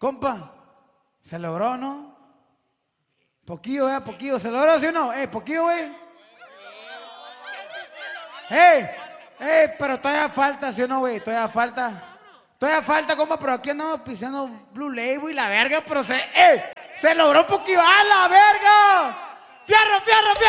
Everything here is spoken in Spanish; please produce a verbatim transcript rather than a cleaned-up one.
Compa, ¿se logró, no? Poquillo, eh, poquillo. ¿Se logró, sí o no? Eh, poquillo, güey. ¡Ey! ¡Ey! Pero todavía falta, ¿sí o no, güey? Todavía falta. Todavía falta, compa, pero aquí andamos pisando Blue Label y la verga, pero se... ¡Ey! ¡Se logró poquillo! ¡A la verga! ¡Fierro, fierro, fierro!